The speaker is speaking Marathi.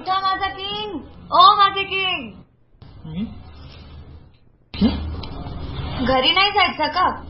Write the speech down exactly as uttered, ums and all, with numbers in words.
उठा माझा किंग, ओ माझे किंग. घरी नाही जायचं का?